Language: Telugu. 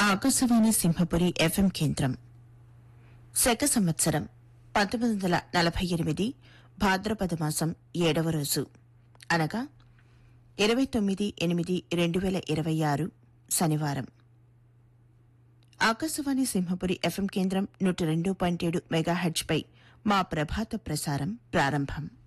ఆకాశవాణి సింహపురి ఎఫ్ఎం కేంద్రం శక సంవత్సరం 1948 భాద్రపద మాసం 7వ రోజు అనగా 29/8/2026 శనివారం. ఆకాశవాణి సింహపురి ఎఫ్ఎం కేంద్రం 102.7 మెగాహెర్ట్జ్ పై మా ప్రభాత ప్రసారం ప్రారంభం.